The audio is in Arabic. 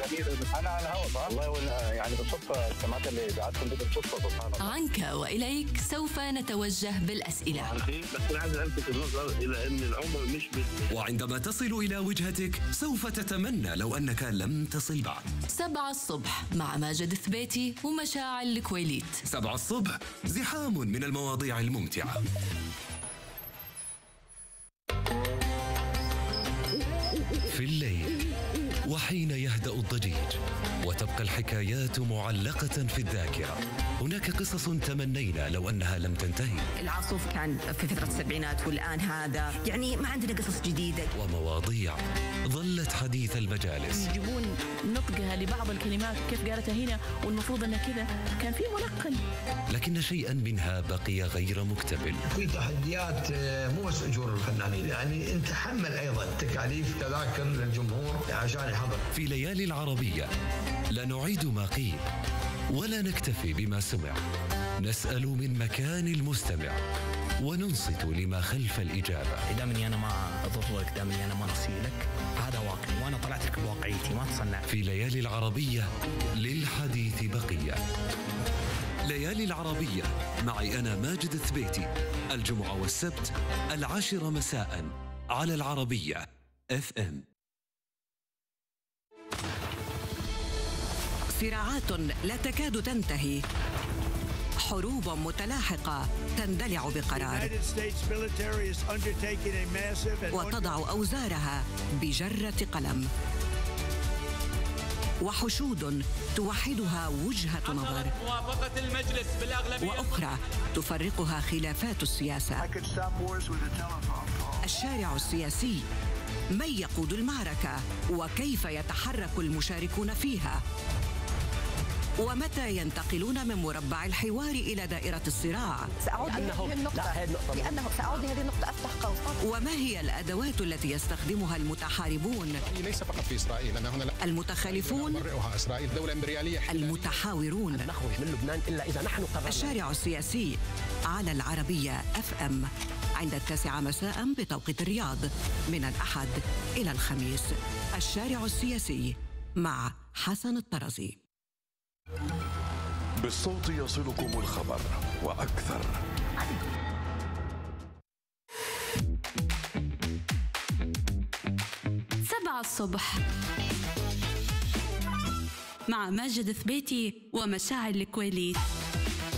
انا على الهواء صح؟ والله يعني بالصدفه سمعت الاذاعات كنت بالصدفه سبحان الله. عنك واليك سوف نتوجه بالاسئله. بس انا عايز الفت النظر الى ان العمر مش وعندما تصل الى وجهتك سوف تتمنى لو انك لم تصل بعد. 7 الصبح مع ماجد الثبيتي ومشاعل الكويليت. 7 الصبح زحام من المواضيع الممتعه. في الليل وحين يهدأ الضجيج وتبقى الحكايات معلقة في الذاكرة، هناك قصص تمنينا لو أنها لم تنتهي. العاصف كان في فترة السبعينات والآن هذا، يعني ما عندنا قصص جديدة. ومواضيع ظلت حديث المجالس. يجيبون نطقها لبعض الكلمات كيف قالتها هنا والمفروض أنها كذا، كان في ملقن. لكن شيئا منها بقي غير مكتمل. في تحديات مو بس أجور الفنانين، يعني أنت تحمل أيضا تكاليف تذاكر للجمهور عشان يحضر. في ليالي العربية لا نعيد ما قيل ولا نكتفي بما سمع، نسأل من مكان المستمع وننصت لما خلف الإجابة. دامني أنا ما أضرك، دامني أنا ما أصيلك، هذا واقع وأنا طلعت لك بواقعيتي ما تصنع. في ليالي العربية للحديث بقية. ليالي العربية معي أنا ماجد الثبيتي، الجمعة والسبت 10 مساء على العربية FM. صراعات لا تكاد تنتهي، حروب متلاحقة تندلع بقرار وتضع أوزارها بجرة قلم، وحشود توحدها وجهة نظر موافقة المجلس بالأغلبية، وأخرى تفرقها خلافات السياسة. الشارع السياسي، من يقود المعركة وكيف يتحرك المشاركون فيها، ومتى ينتقلون من مربع الحوار إلى دائرة الصراع. سأعود لهذه النقطة أفتح قوس. وما هي الأدوات التي يستخدمها المتحاربون؟ ليس فقط في إسرائيل، أنا هنا المتخالفون، إسرائيل دولة إمبريالية، المتحاورون. نخرج من لبنان إلا إذا نحن قررنا. الشارع السياسي على العربية FM عند 9 مساء بتوقيت الرياض، من الأحد إلى الخميس. الشارع السياسي مع حسن الطرزي. بالصوت يصلكم الخبر وأكثر. 7 الصبح مع ماجد الثبيتي ومشاعل الكويليت.